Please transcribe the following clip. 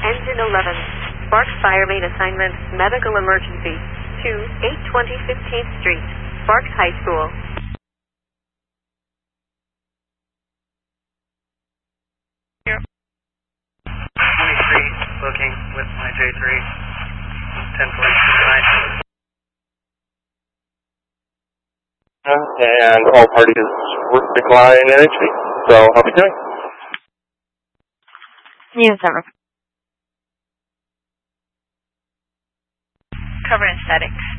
Engine 11. Spark Fire Main Assignment, Medical Emergency, to 820 15th Street, Sparks High School. 23, looking with my J3, 10:49. And all parties decline NHP. So, how are we doing? Unit 7. Cover and statics.